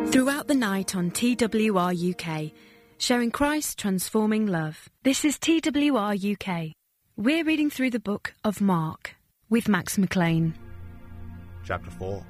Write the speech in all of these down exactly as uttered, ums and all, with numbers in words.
Throughout the night on T W R U K, sharing Christ's transforming love. This is T W R U K. We're reading through the book of Mark with Max McLean. Chapter four.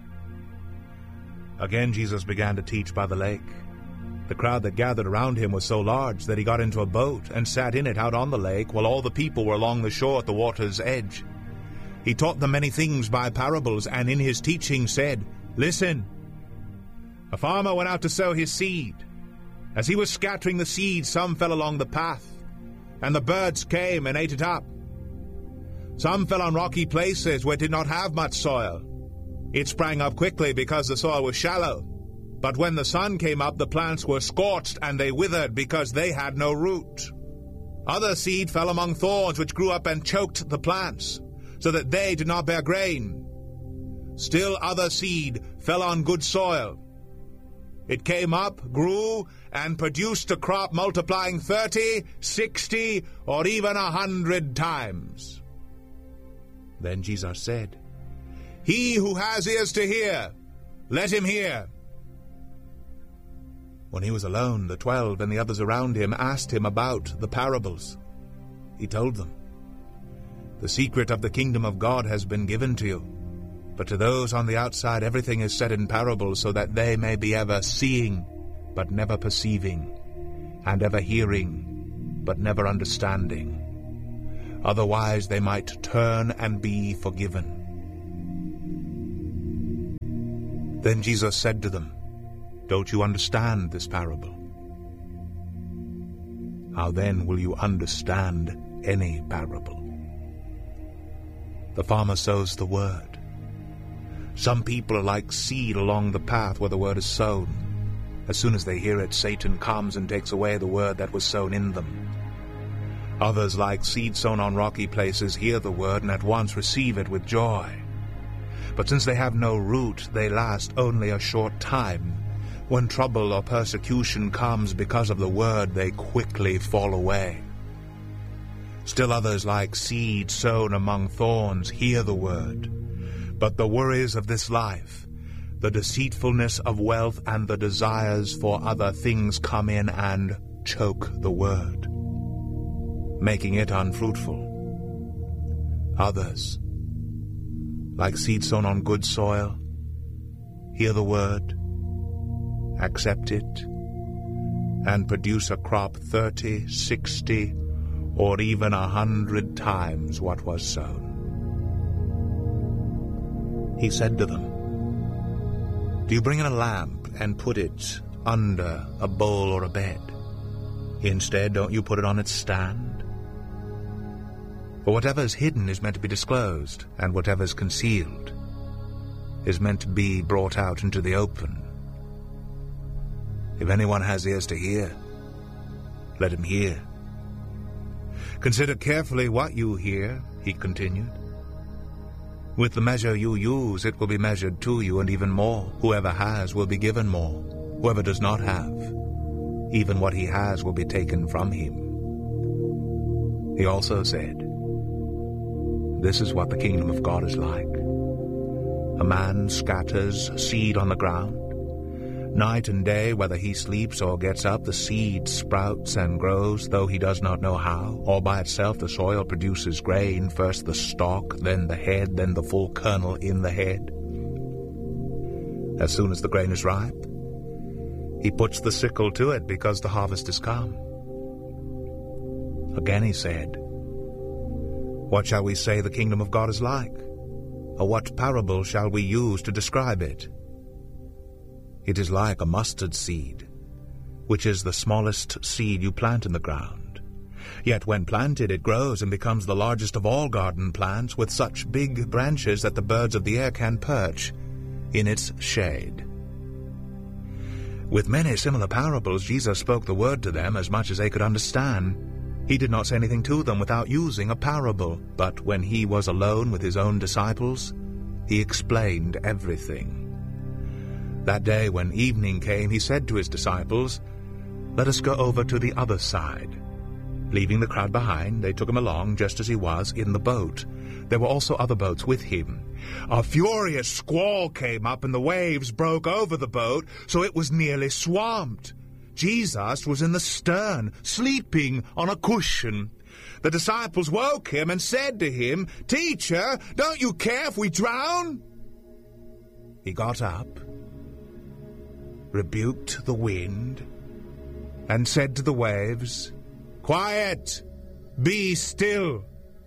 Again Jesus began to teach by the lake. The crowd that gathered around him was so large that he got into a boat and sat in it out on the lake, while all the people were along the shore at the water's edge. He taught them many things by parables, and in his teaching said, "Listen, a farmer went out to sow his seed. As he was scattering the seed, some fell along the path, and the birds came and ate it up. Some fell on rocky places where it did not have much soil. It sprang up quickly because the soil was shallow. But when the sun came up, the plants were scorched, and they withered because they had no root. Other seed fell among thorns, which grew up and choked the plants, so that they did not bear grain. Still other seed fell on good soil. It came up, grew, and produced a crop multiplying thirty, sixty, or even a hundred times." Then Jesus said, "He who has ears to hear, let him hear." When he was alone, the twelve and the others around him asked him about the parables. He told them, "The secret of the kingdom of God has been given to you, but to those on the outside everything is said in parables, so that they may be ever seeing, but never perceiving, and ever hearing, but never understanding. Otherwise they might turn and be forgiven." Then Jesus said to them, "Don't you understand this parable? How then will you understand any parable? The farmer sows the word. Some people are like seed along the path where the word is sown. As soon as they hear it, Satan comes and takes away the word that was sown in them. Others, like seed sown on rocky places, hear the word and at once receive it with joy. But since they have no root, they last only a short time. When trouble or persecution comes because of the word, they quickly fall away. Still others, like seed sown among thorns, hear the word. But the worries of this life, the deceitfulness of wealth, and the desires for other things come in and choke the word, making it unfruitful. Others, like seed sown on good soil, hear the word, accept it, and produce a crop thirty, sixty, or even a hundred times what was sown. He said to them, "Do you bring in a lamp and put it under a bowl or a bed? Instead, don't you put it on its stand? For whatever is hidden is meant to be disclosed, and whatever is concealed is meant to be brought out into the open. If anyone has ears to hear, let him hear. Consider carefully what you hear," he continued. "With the measure you use, it will be measured to you, and even more. Whoever has will be given more. Whoever does not have, even what he has will be taken from him." He also said, "This is what the kingdom of God is like. A man scatters seed on the ground. Night and day, whether he sleeps or gets up, the seed sprouts and grows, though he does not know how. All by itself the soil produces grain, first the stalk, then the head, then the full kernel in the head. As soon as the grain is ripe, he puts the sickle to it, because the harvest is come." Again he said, "What shall we say the kingdom of God is like? Or what parable shall we use to describe it? It is like a mustard seed, which is the smallest seed you plant in the ground. Yet when planted, it grows and becomes the largest of all garden plants, with such big branches that the birds of the air can perch in its shade." With many similar parables, Jesus spoke the word to them as much as they could understand. He did not say anything to them without using a parable, but when he was alone with his own disciples, he explained everything. That day when evening came, he said to his disciples, "Let us go over to the other side." Leaving the crowd behind, they took him along just as he was in the boat. There were also other boats with him. A furious squall came up, and the waves broke over the boat, so it was nearly swamped. Jesus was in the stern, sleeping on a cushion. The disciples woke him and said to him, "Teacher, don't you care if we drown?" He got up, rebuked the wind, and said to the waves, "Quiet! Be still!"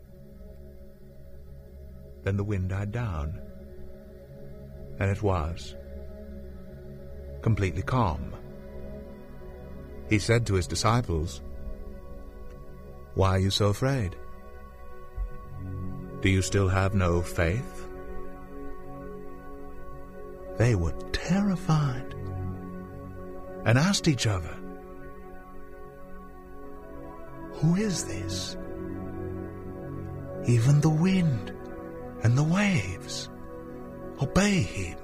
Then the wind died down, and it was completely calm. He said to his disciples, "Why are you so afraid? Do you still have no faith?" They were terrified and asked each other, "Who is this? Even the wind and the waves obey him."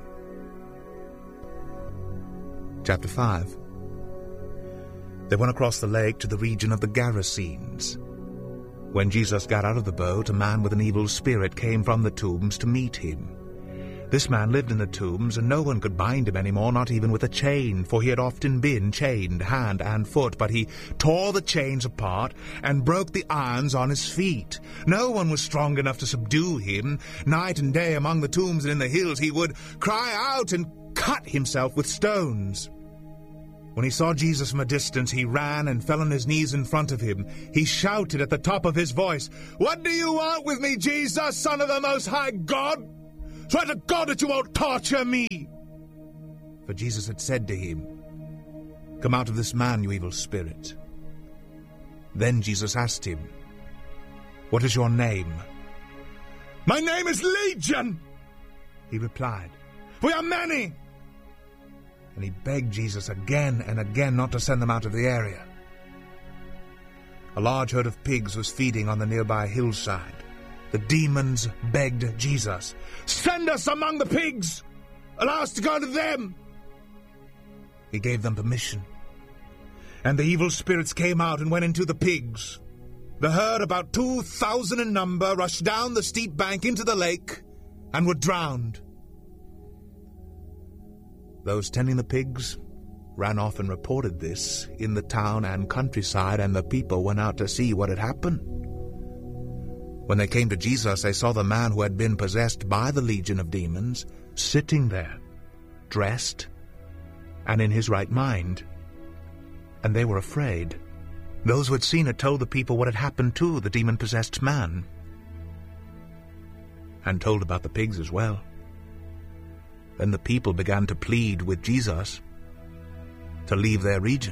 Chapter five. They went across the lake to the region of the Gerasenes. When Jesus got out of the boat, a man with an evil spirit came from the tombs to meet him. This man lived in the tombs, and no one could bind him anymore, not even with a chain, for he had often been chained hand and foot. But he tore the chains apart and broke the irons on his feet. No one was strong enough to subdue him. Night and day among the tombs and in the hills he would cry out and cut himself with stones. When he saw Jesus from a distance, he ran and fell on his knees in front of him. He shouted at the top of his voice, "What do you want with me, Jesus, Son of the Most High God? Swear to God that you won't torture me!" For Jesus had said to him, "Come out of this man, you evil spirit." Then Jesus asked him, "What is your name?" "My name is Legion," he replied. "We are many." And he begged Jesus again and again not to send them out of the area. A large herd of pigs was feeding on the nearby hillside. The demons begged Jesus, "Send us among the pigs! Allow us to go to them!" He gave them permission, and the evil spirits came out and went into the pigs. The herd, about two thousand in number, rushed down the steep bank into the lake and were drowned. Those tending the pigs ran off and reported this in the town and countryside, and the people went out to see what had happened. When they came to Jesus, they saw the man who had been possessed by the legion of demons sitting there, dressed and in his right mind. And they were afraid. Those who had seen it told the people what had happened to the demon-possessed man, and told about the pigs as well. Then the people began to plead with Jesus to leave their region.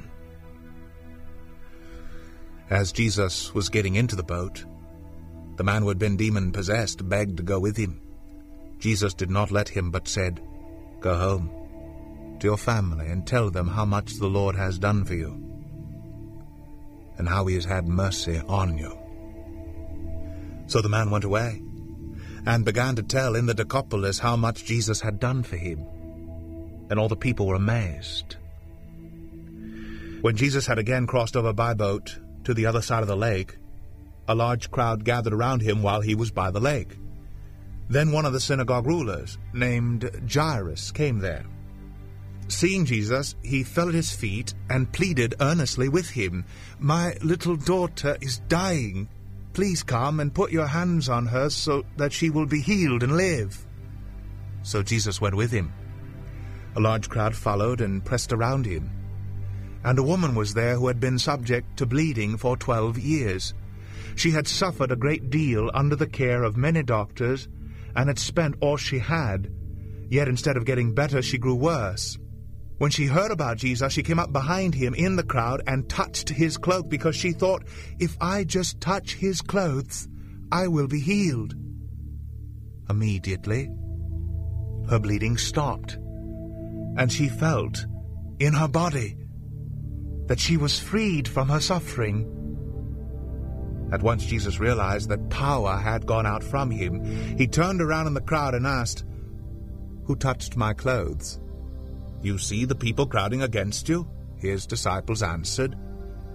As Jesus was getting into the boat, the man who had been demon-possessed begged to go with him. Jesus did not let him, but said, "Go home to your family and tell them how much the Lord has done for you, and how he has had mercy on you." So the man went away and began to tell in the Decapolis how much Jesus had done for him, and all the people were amazed. When Jesus had again crossed over by boat to the other side of the lake, a large crowd gathered around him while he was by the lake. Then one of the synagogue rulers, named Jairus, came there. Seeing Jesus, he fell at his feet and pleaded earnestly with him, "My little daughter is dying. Please come and put your hands on her so that she will be healed and live." So Jesus went with him. A large crowd followed and pressed around him. And a woman was there who had been subject to bleeding for twelve years. She had suffered a great deal under the care of many doctors, and had spent all she had. Yet instead of getting better, she grew worse. When she heard about Jesus, she came up behind him in the crowd and touched his cloak, because she thought, "If I just touch his clothes, I will be healed." Immediately, her bleeding stopped, and she felt in her body that she was freed from her suffering. At once Jesus realized that power had gone out from him. He turned around in the crowd and asked, "Who touched my clothes?" "You see the people crowding against you," his disciples answered.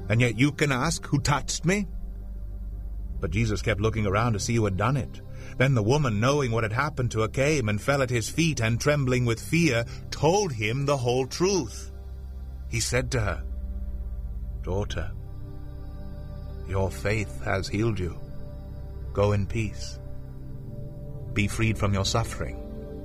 And yet you can ask, who touched me? But Jesus kept looking around to see who had done it. Then the woman, knowing what had happened to her, came and fell at his feet, and trembling with fear, told him the whole truth. He said to her, "Daughter, your faith has healed you. Go in peace. Be freed from your suffering."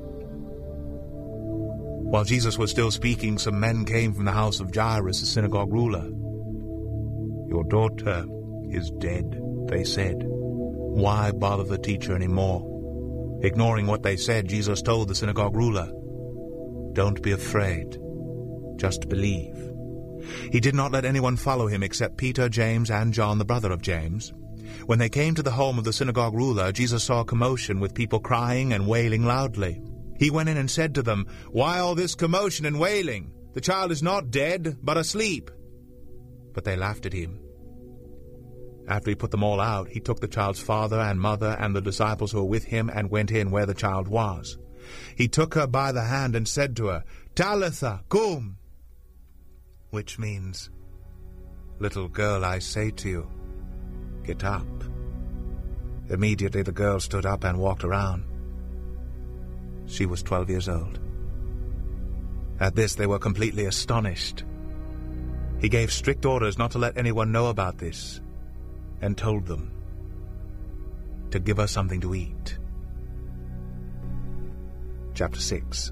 While Jesus was still speaking, some men came from the house of Jairus, the synagogue ruler. "Your daughter is dead," they said. "Why bother the teacher anymore?" Ignoring what they said, Jesus told the synagogue ruler, "Don't be afraid. Just believe." He did not let anyone follow him except Peter, James, and John, the brother of James. When they came to the home of the synagogue ruler, Jesus saw a commotion with people crying and wailing loudly. He went in and said to them, "Why all this commotion and wailing? The child is not dead, but asleep." But they laughed at him. After he put them all out, he took the child's father and mother and the disciples who were with him and went in where the child was. He took her by the hand and said to her, "Talitha, cum," which means, "Little girl, I say to you, get up." Immediately the girl stood up and walked around. She was twelve years old. At this they were completely astonished. He gave strict orders not to let anyone know about this, and told them to give her something to eat. Chapter six.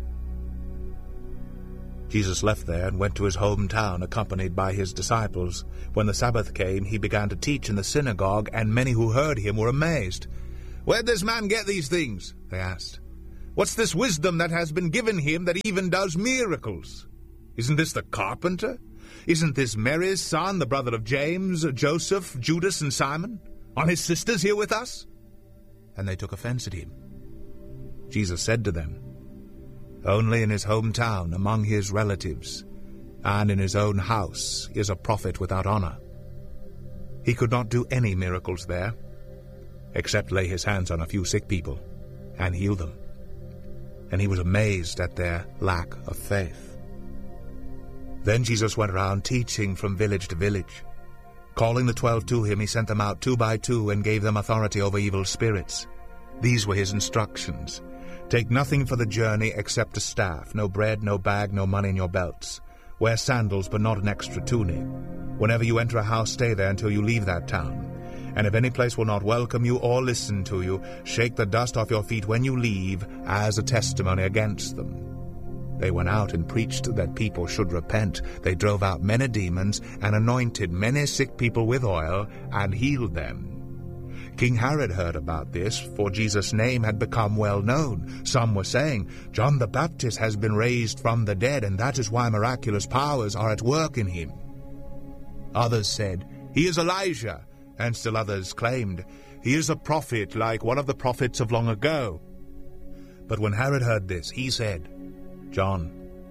Jesus left there and went to his hometown, accompanied by his disciples. When the Sabbath came, he began to teach in the synagogue, and many who heard him were amazed. "Where'd this man get these things?" they asked. "What's this wisdom that has been given him that even does miracles? Isn't this the carpenter? Isn't this Mary's son, the brother of James, Joseph, Judas, and Simon? Are his sisters here with us?" And they took offense at him. Jesus said to them, "Only in his hometown, among his relatives, and in his own house is a prophet without honor." He could not do any miracles there, except lay his hands on a few sick people and heal them. And he was amazed at their lack of faith. Then Jesus went around teaching from village to village. Calling the twelve to him, he sent them out two by two and gave them authority over evil spirits. These were his instructions. "Take nothing for the journey except a staff, no bread, no bag, no money in your belts. Wear sandals, but not an extra tunic. Whenever you enter a house, stay there until you leave that town. And if any place will not welcome you or listen to you, shake the dust off your feet when you leave as a testimony against them." They went out and preached that people should repent. They drove out many demons and anointed many sick people with oil and healed them. King Herod heard about this, for Jesus' name had become well known. Some were saying, "John the Baptist has been raised from the dead, and that is why miraculous powers are at work in him." Others said, "He is Elijah," and still others claimed, "He is a prophet like one of the prophets of long ago." But when Herod heard this, he said, "John,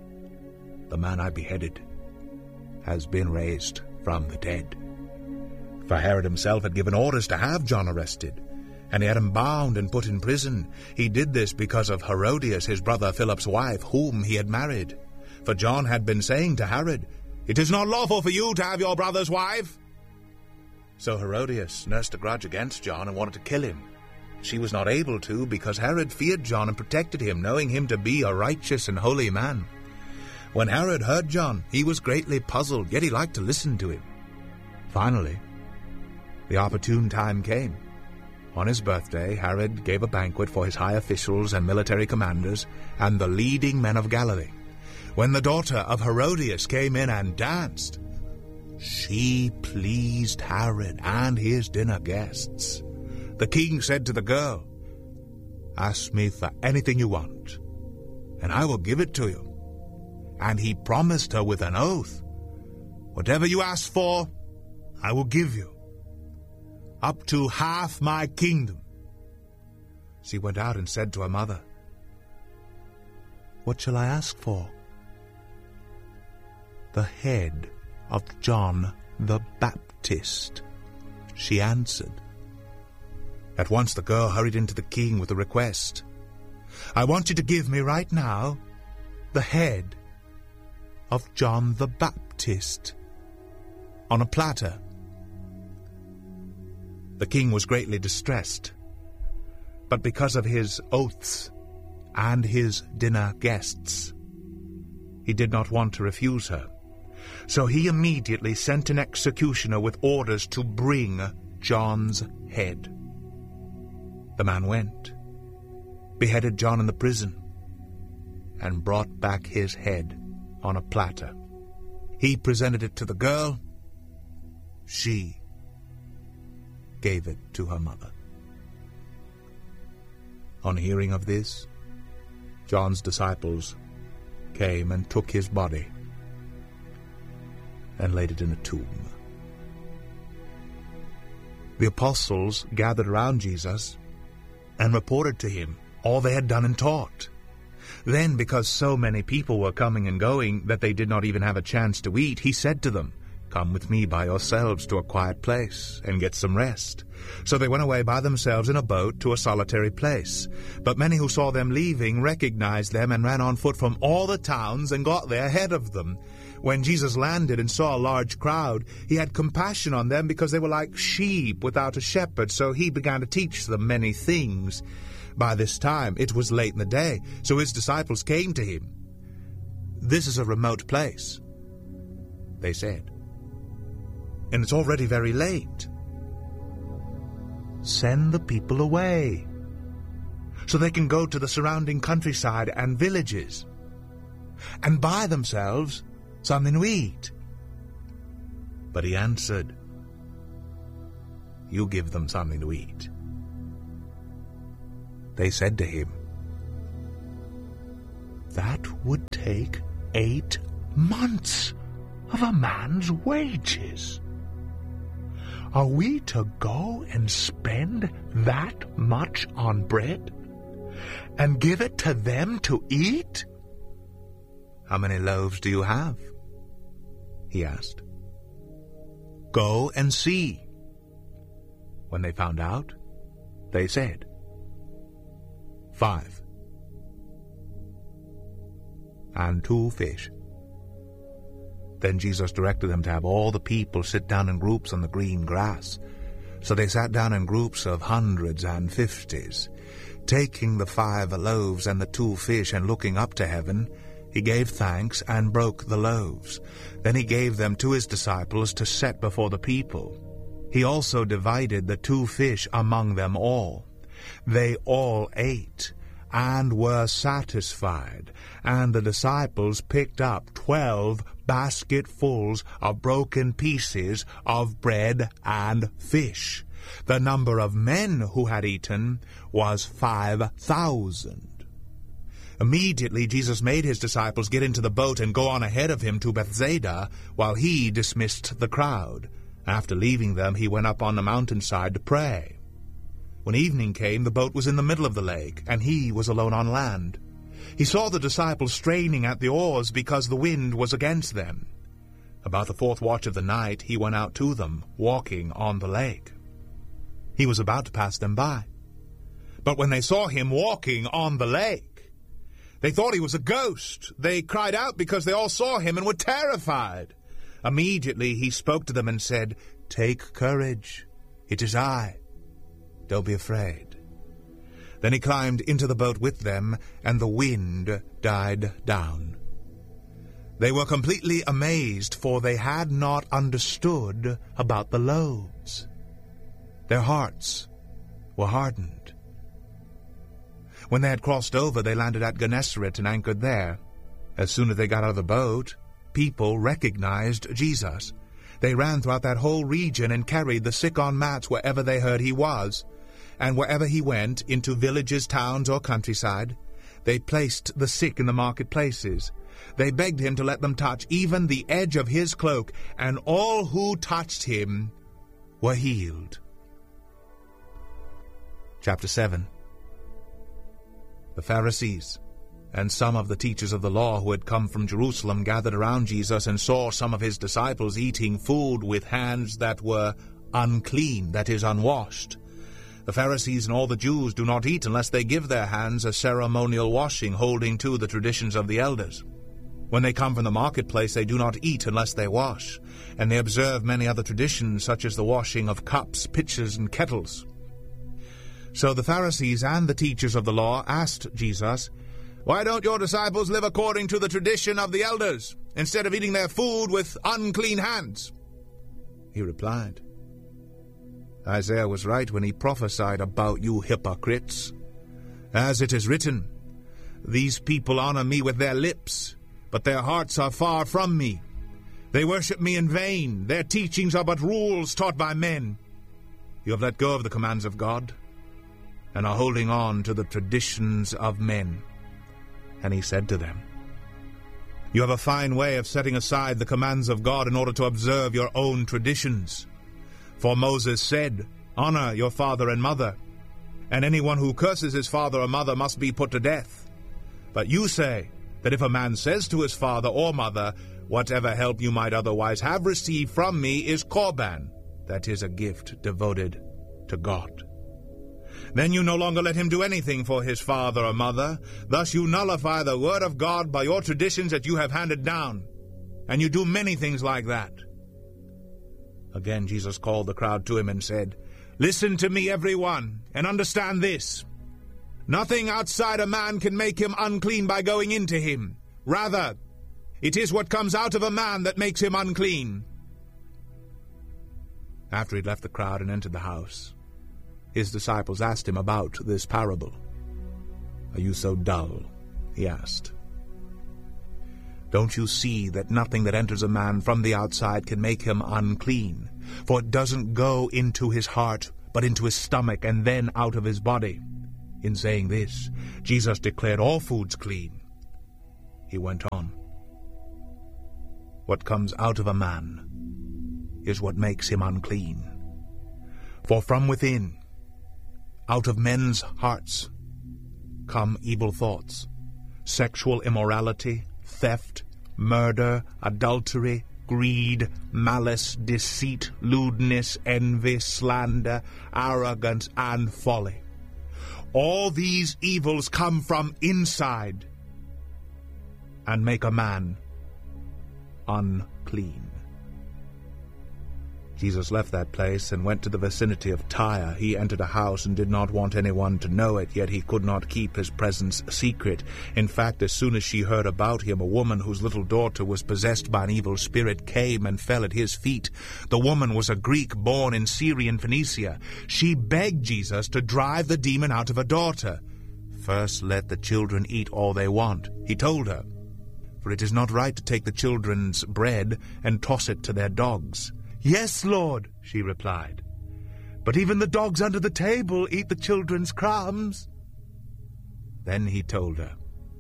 the man I beheaded, has been raised from the dead." For Herod himself had given orders to have John arrested, and he had him bound and put in prison. He did this because of Herodias, his brother Philip's wife, whom he had married. For John had been saying to Herod, "It is not lawful for you to have your brother's wife." So Herodias nursed a grudge against John and wanted to kill him. She was not able to, because Herod feared John and protected him, knowing him to be a righteous and holy man. When Herod heard John, he was greatly puzzled, yet he liked to listen to him. Finally, the opportune time came. On his birthday, Herod gave a banquet for his high officials and military commanders and the leading men of Galilee. When the daughter of Herodias came in and danced, she pleased Herod and his dinner guests. The king said to the girl, "Ask me for anything you want, and I will give it to you." And he promised her with an oath, "Whatever you ask for, I will give you, up to half my kingdom." She went out and said to her mother, "What shall I ask for?" "The head of John the Baptist," she answered. At once the girl hurried into the king with a request. "I want you to give me right now the head of John the Baptist." on a platter. The king was greatly distressed, but because of his oaths and his dinner guests, he did not want to refuse her. So he immediately sent an executioner with orders to bring John's head. The man went, beheaded John in the prison, and brought back his head on a platter. He presented it to the girl. She gave it to her mother. On hearing of this, John's disciples came and took his body and laid it in a tomb. The apostles gathered around Jesus and reported to him all they had done and taught. Then, because so many people were coming and going that they did not even have a chance to eat, he said to them, "Come with me by yourselves to a quiet place and get some rest." So they went away by themselves in a boat to a solitary place. But many who saw them leaving recognized them and ran on foot from all the towns and got there ahead of them. When Jesus landed and saw a large crowd, he had compassion on them because they were like sheep without a shepherd, so he began to teach them many things. By this time it was late in the day, so his disciples came to him. "This is a remote place," they said, "and it's already very late. Send the people away so they can go to the surrounding countryside and villages and buy themselves something to eat." But he answered, "You give them something to eat." They said to him, "That would take eight months of a man's wages. Are we to go and spend that much on bread and give it to them to eat?" "How many loaves do you have?" he asked. "Go and see." When they found out, they said, "Five. And two fish." Then Jesus directed them to have all the people sit down in groups on the green grass. So they sat down in groups of hundreds and fifties. Taking the five loaves and the two fish and looking up to heaven, he gave thanks and broke the loaves. Then he gave them to his disciples to set before the people. He also divided the two fish among them all. They all ate and were satisfied, and the disciples picked up twelve basketfuls of broken pieces of bread and fish. The number of men who had eaten was five thousand. Immediately Jesus made his disciples get into the boat and go on ahead of him to Bethsaida, while he dismissed the crowd. After leaving them, he went up on the mountainside to pray. When evening came, the boat was in the middle of the lake, and he was alone on land. He saw the disciples straining at the oars because the wind was against them. About the fourth watch of the night, he went out to them, walking on the lake. He was about to pass them by. But when they saw him walking on the lake, they thought he was a ghost. They cried out because they all saw him and were terrified. Immediately he spoke to them and said, "Take courage, it is I. Don't be afraid." Then he climbed into the boat with them, and the wind died down. They were completely amazed, for they had not understood about the loaves. Their hearts were hardened. When they had crossed over, they landed at Gennesaret and anchored there. As soon as they got out of the boat, people recognized Jesus. They ran throughout that whole region and carried the sick on mats wherever they heard he was. And wherever he went, into villages, towns, or countryside, they placed the sick in the marketplaces. They begged him to let them touch even the edge of his cloak, and all who touched him were healed. Chapter seven. The Pharisees and some of the teachers of the law who had come from Jerusalem gathered around Jesus and saw some of his disciples eating food with hands that were unclean, that is, unwashed. The Pharisees and all the Jews do not eat unless they give their hands a ceremonial washing, holding to the traditions of the elders. When they come from the marketplace, they do not eat unless they wash, and they observe many other traditions, such as the washing of cups, pitchers, and kettles. So the Pharisees and the teachers of the law asked Jesus, "Why don't your disciples live according to the tradition of the elders, instead of eating their food with unclean hands?" He replied, "Isaiah was right when he prophesied about you hypocrites. As it is written, 'These people honor me with their lips, but their hearts are far from me. They worship me in vain. Their teachings are but rules taught by men.' You have let go of the commands of God, and are holding on to the traditions of men." And he said to them, "You have a fine way of setting aside the commands of God in order to observe your own traditions. For Moses said, 'Honor your father and mother,' and anyone who curses his father or mother must be put to death. But you say that if a man says to his father or mother, 'Whatever help you might otherwise have received from me is korban,' that is a gift devoted to God, then you no longer let him do anything for his father or mother. Thus you nullify the word of God by your traditions that you have handed down, and you do many things like that." Again Jesus called the crowd to him and said, "Listen to me, everyone, and understand this. Nothing outside a man can make him unclean by going into him. Rather, it is what comes out of a man that makes him unclean." After he left the crowd and entered the house, his disciples asked him about this parable. "Are you so dull?" he asked. "Don't you see that nothing that enters a man from the outside can make him unclean? For it doesn't go into his heart, but into his stomach, and then out of his body." In saying this, Jesus declared all foods clean. He went on, "What comes out of a man is what makes him unclean. For from within, out of men's hearts, come evil thoughts, sexual immorality, theft, murder, adultery, greed, malice, deceit, lewdness, envy, slander, arrogance, and folly. All these evils come from inside and make a man unclean." Jesus left that place and went to the vicinity of Tyre. He entered a house and did not want anyone to know it, yet he could not keep his presence secret. In fact, as soon as she heard about him, a woman whose little daughter was possessed by an evil spirit came and fell at his feet. The woman was a Greek born in Syrian Phoenicia. She begged Jesus to drive the demon out of her daughter. "First let the children eat all they want," he told her, "for it is not right to take the children's bread and toss it to their dogs." "Yes, Lord," she replied, "but even the dogs under the table eat the children's crumbs." Then he told her,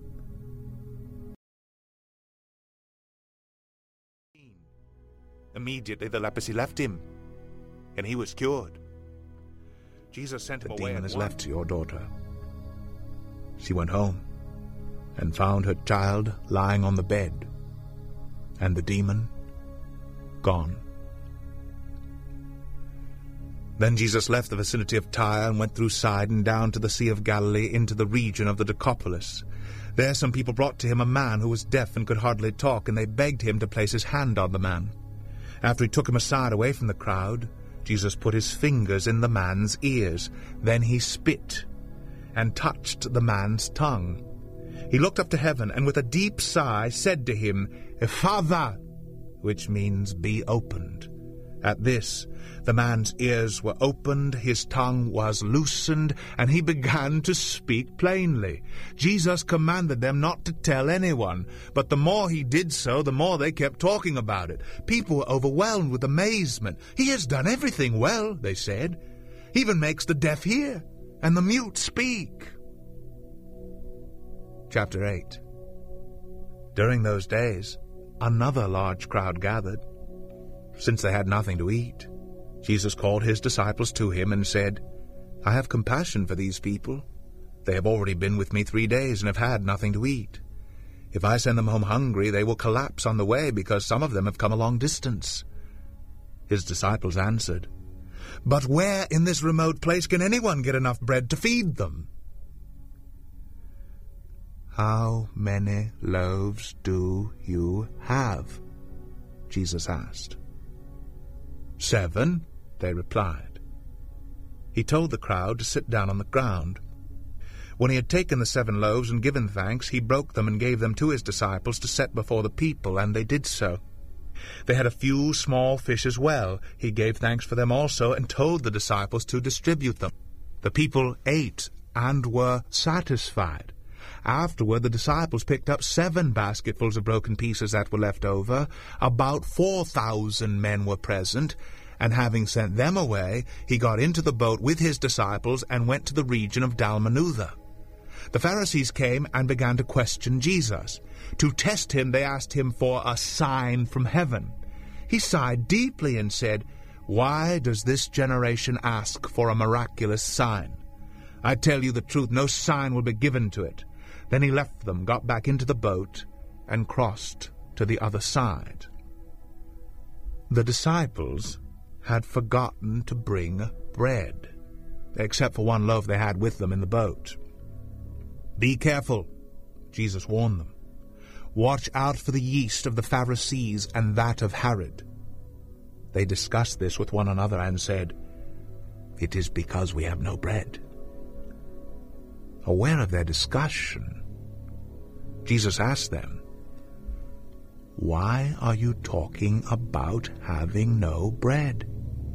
Immediately the leprosy left him, and he was cured. Jesus sent him away. "The demon has left your daughter." She went home and found her child lying on the bed, and the demon gone. Then Jesus left the vicinity of Tyre and went through Sidon down to the Sea of Galilee into the region of the Decapolis. There some people brought to him a man who was deaf and could hardly talk, and they begged him to place his hand on the man. After he took him aside away from the crowd, Jesus put his fingers in the man's ears. Then he spit and touched the man's tongue. He looked up to heaven and with a deep sigh said to him, "Ephphatha," which means "be opened." At this, the man's ears were opened, his tongue was loosened, and he began to speak plainly. Jesus commanded them not to tell anyone, but the more he did so, the more they kept talking about it. People were overwhelmed with amazement. "He has done everything well," they said. "He even makes the deaf hear and the mute speak." Chapter eight. During those days, another large crowd gathered. Since they had nothing to eat, Jesus called his disciples to him and said, "I have compassion for these people. They have already been with me three days and have had nothing to eat. If I send them home hungry, they will collapse on the way because some of them have come a long distance." His disciples answered, "But where in this remote place can anyone get enough bread to feed them?" "How many loaves do you have?" Jesus asked. "Seven," they replied. He told the crowd to sit down on the ground. When he had taken the seven loaves and given thanks, he broke them and gave them to his disciples to set before the people, and they did so. They had a few small fish as well. He gave thanks for them also, and told the disciples to distribute them. The people ate and were satisfied. Afterward, the disciples picked up seven basketfuls of broken pieces that were left over. About four thousand men were present, and having sent them away, he got into the boat with his disciples and went to the region of Dalmanutha. The Pharisees came and began to question Jesus. To test him, they asked him for a sign from heaven. He sighed deeply and said, "Why does this generation ask for a miraculous sign? I tell you the truth, no sign will be given to it." Then he left them, got back into the boat, and crossed to the other side. The disciples had forgotten to bring bread, except for one loaf they had with them in the boat. "Be careful," Jesus warned them. "Watch out for the yeast of the Pharisees and that of Herod." They discussed this with one another and said, "It is because we have no bread." Aware of their discussion, Jesus asked them, "Why are you talking about having no bread?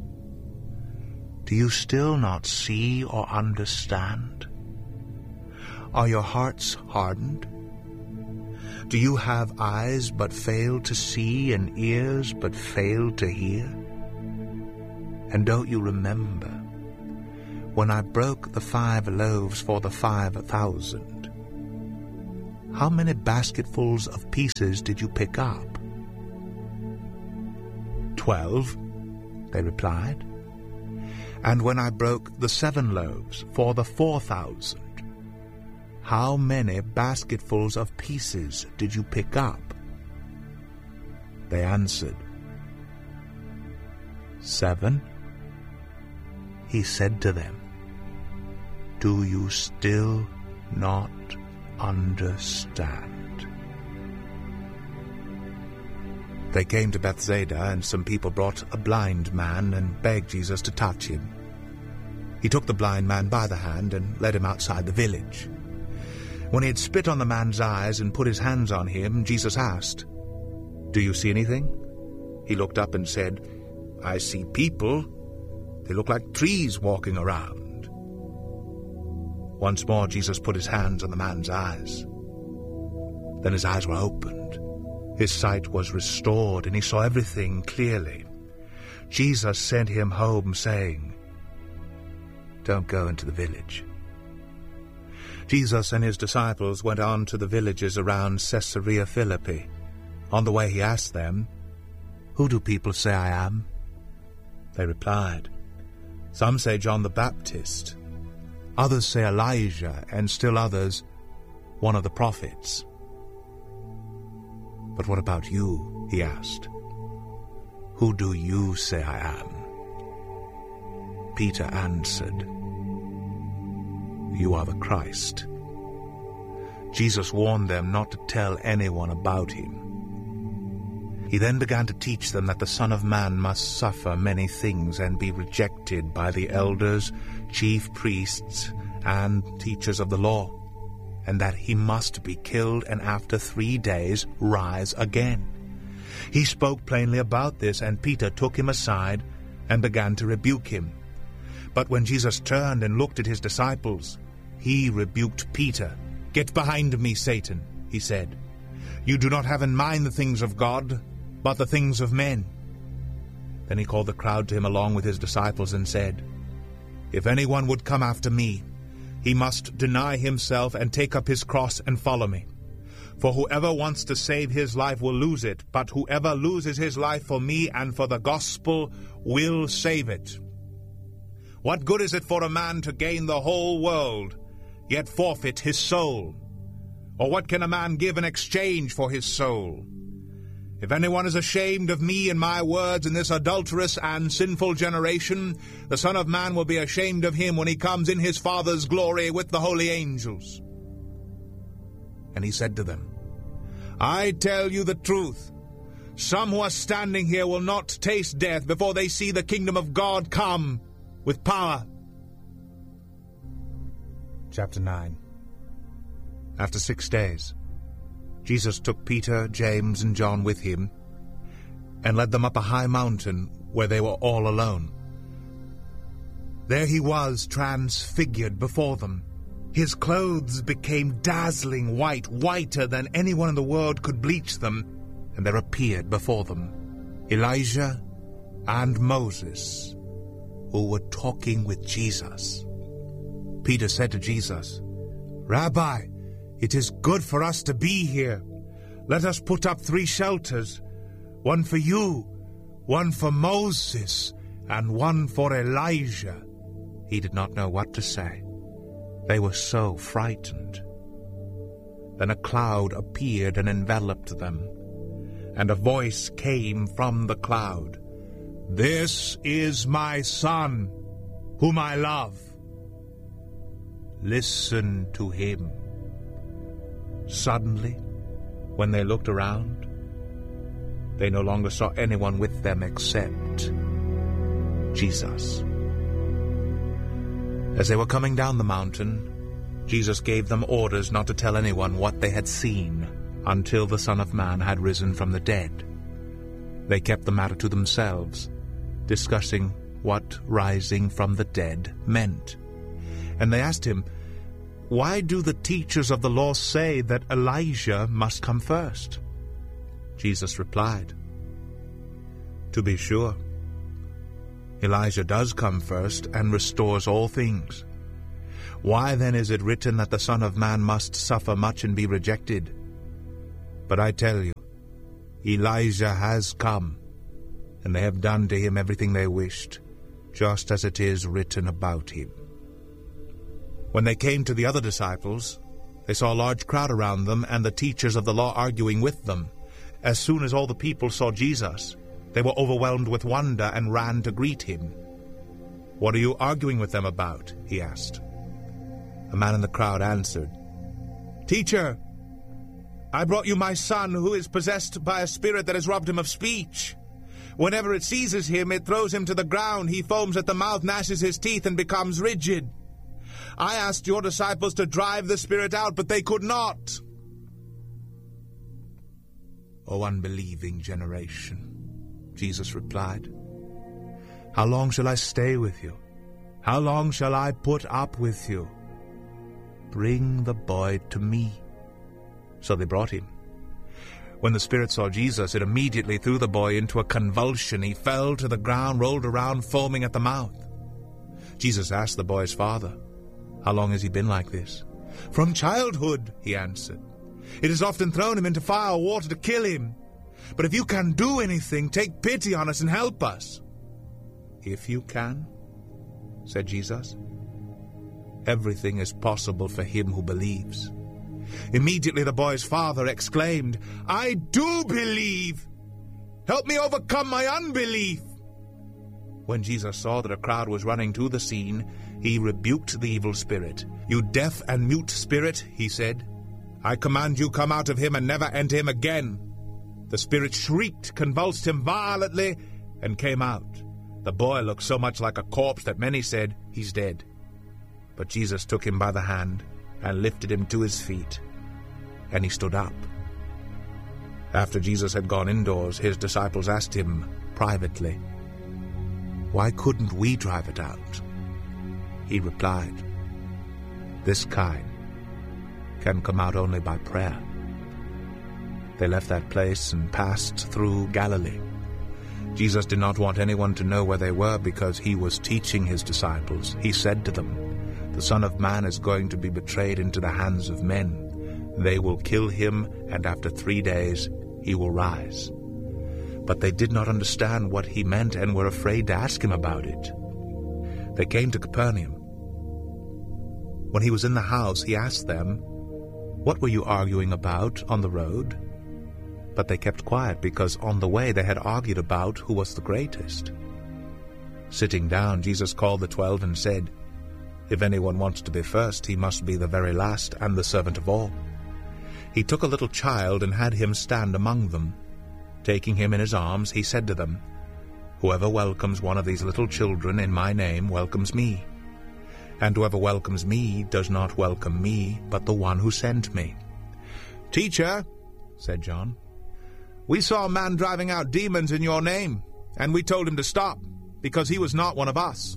Do you still not see or understand? Are your hearts hardened? Do you have eyes but fail to see and ears but fail to hear? And don't you remember when I broke the five loaves for the five thousand? How many basketfuls of pieces did you pick up?" "Twelve," they replied. "And when I broke the seven loaves for the four thousand, how many basketfuls of pieces did you pick up?" They answered, "Seven." He said to them, "Do you still not understand?" They came to Bethsaida, and some people brought a blind man and begged Jesus to touch him. He took the blind man by the hand and led him outside the village. When he had spit on the man's eyes and put his hands on him, Jesus asked, "Do you see anything?" He looked up and said, "I see people. They look like trees walking around." Once more Jesus put his hands on the man's eyes. Then his eyes were opened. His sight was restored, and he saw everything clearly. Jesus sent him home, saying, "Don't go into the village." Jesus and his disciples went on to the villages around Caesarea Philippi. On the way he asked them, "Who do people say I am?" They replied, "Some say John the Baptist, others say Elijah, and still others, one of the prophets." "But what about you?" he asked. "Who do you say I am?" Peter answered, "You are the Christ." Jesus warned them not to tell anyone about him. He then began to teach them that the Son of Man must suffer many things and be rejected by the elders, chief priests, and teachers of the law, and that he must be killed and after three days rise again. He spoke plainly about this, and Peter took him aside and began to rebuke him. But when Jesus turned and looked at his disciples, he rebuked Peter. "Get behind me, Satan," he said. "You do not have in mind the things of God, but the things of men." Then he called the crowd to him along with his disciples and said, "If anyone would come after me, he must deny himself and take up his cross and follow me. For whoever wants to save his life will lose it, but whoever loses his life for me and for the gospel will save it. What good is it for a man to gain the whole world, yet forfeit his soul? Or what can a man give in exchange for his soul? If anyone is ashamed of me and my words in this adulterous and sinful generation, the Son of Man will be ashamed of him when he comes in his Father's glory with the holy angels." and he said to them, "I tell you the truth. Some who are standing here will not taste death before they see the kingdom of God come with power." Chapter nine. After six days, Jesus took Peter, James, and John with him, and led them up a high mountain where they were all alone. There he was transfigured before them. His clothes became dazzling white, whiter than anyone in the world could bleach them, and there appeared before them Elijah and Moses, who were talking with Jesus. Peter said to Jesus, "Rabbi, it is good for us to be here. Let us put up three shelters, one for you, one for Moses, and one for Elijah." He did not know what to say. They were so frightened. Then a cloud appeared and enveloped them, and a voice came from the cloud, "This is my Son, whom I love. Listen to him." Suddenly, when they looked around, they no longer saw anyone with them except Jesus. As they were coming down the mountain, Jesus gave them orders not to tell anyone what they had seen until the Son of Man had risen from the dead. They kept the matter to themselves, discussing what rising from the dead meant. And they asked him, "Why do the teachers of the law say that Elijah must come first?" Jesus replied, "To be sure, Elijah does come first and restores all things. Why then is it written that the Son of Man must suffer much and be rejected? But I tell you, Elijah has come, and they have done to him everything they wished, just as it is written about him." When they came to the other disciples, they saw a large crowd around them and the teachers of the law arguing with them. As soon as all the people saw Jesus, they were overwhelmed with wonder and ran to greet him. "What are you arguing with them about?" he asked. A man in the crowd answered, "Teacher, I brought you my son who is possessed by a spirit that has robbed him of speech. Whenever it seizes him, it throws him to the ground. He foams at the mouth, gnashes his teeth, and becomes rigid. I asked your disciples to drive the spirit out, but they could not." "O unbelieving generation," Jesus replied, "how long shall I stay with you? How long shall I put up with you? Bring the boy to me." So they brought him. When the spirit saw Jesus, it immediately threw the boy into a convulsion. He fell to the ground, rolled around, foaming at the mouth. Jesus asked the boy's father, "How long has he been like this?" "From childhood," he answered. "It has often thrown him into fire or water to kill him. But if you can do anything, take pity on us and help us." "If you can," said Jesus, "everything is possible for him who believes." Immediately the boy's father exclaimed, "I do believe! Help me overcome my unbelief!" When Jesus saw that a crowd was running to the scene, he rebuked the evil spirit. "You deaf and mute spirit," he said, "I command you, come out of him and never enter him again." The spirit shrieked, convulsed him violently, and came out. The boy looked so much like a corpse that many said, "He's dead." But Jesus took him by the hand and lifted him to his feet, and he stood up. After Jesus had gone indoors, his disciples asked him privately, "Why couldn't we drive it out?" He replied, "This kind can come out only by prayer." They left that place and passed through Galilee. Jesus did not want anyone to know where they were because he was teaching his disciples. He said to them, "The Son of Man is going to be betrayed into the hands of men. They will kill him, and after three days he will rise." But they did not understand what he meant and were afraid to ask him about it. They came to Capernaum. When he was in the house, he asked them, "What were you arguing about on the road?" But they kept quiet because on the way they had argued about who was the greatest. Sitting down, Jesus called the twelve and said, "If anyone wants to be first, he must be the very last and the servant of all." He took a little child and had him stand among them. Taking him in his arms, he said to them, "Whoever welcomes one of these little children in my name welcomes me. And whoever welcomes me does not welcome me, but the one who sent me." "Teacher," said John, "we saw a man driving out demons in your name, and we told him to stop, because he was not one of us."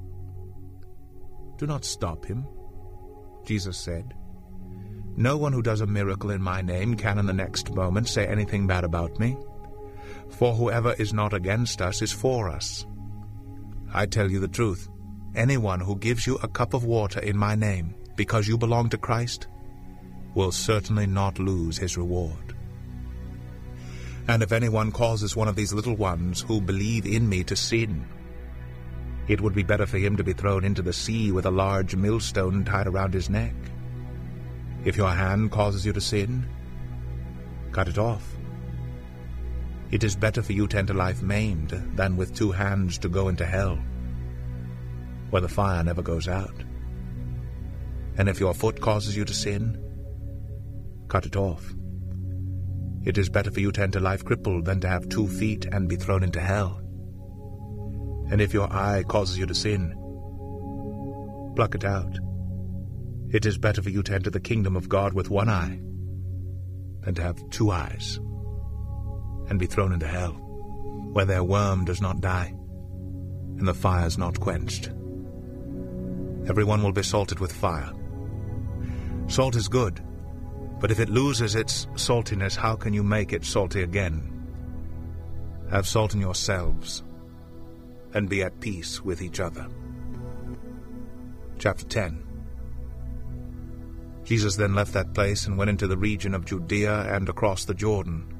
"Do not stop him," Jesus said. "No one who does a miracle in my name can in the next moment say anything bad about me. For whoever is not against us is for us. I tell you the truth, anyone who gives you a cup of water in my name, because you belong to Christ, will certainly not lose his reward. And if anyone causes one of these little ones who believe in me to sin, it would be better for him to be thrown into the sea with a large millstone tied around his neck. If your hand causes you to sin, cut it off. It is better for you to enter life maimed than with two hands to go into hell, where the fire never goes out. And if your foot causes you to sin, cut it off. It is better for you to enter life crippled than to have two feet and be thrown into hell. And if your eye causes you to sin, pluck it out. It is better for you to enter the kingdom of God with one eye than to have two eyes and be thrown into hell, where their worm does not die and the fire is not quenched. Everyone will be salted with fire. Salt is good, but if it loses its saltiness, how can you make it salty again? Have salt in yourselves, and be at peace with each other. Chapter ten. Jesus then left that place and went into the region of Judea and across the Jordan.